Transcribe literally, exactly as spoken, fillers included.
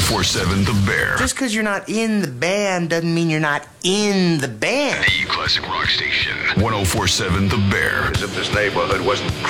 four seven The Bear. Just because you're not in the band doesn't mean you're not in the band. The classic rock station. ten forty-seven The Bear. As if this neighborhood wasn't